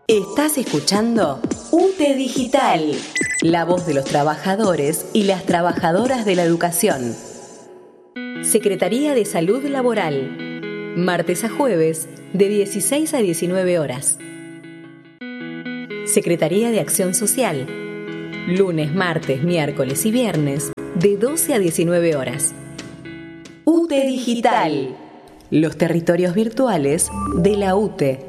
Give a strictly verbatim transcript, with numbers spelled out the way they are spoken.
Estás escuchando U T E Digital, la voz de los trabajadores y las trabajadoras de la educación. Secretaría de Salud Laboral, martes a jueves, de dieciséis a diecinueve horas. Secretaría de Acción Social, lunes, martes, miércoles y viernes, de doce a diecinueve horas. U T E Digital, los territorios virtuales de la U T E.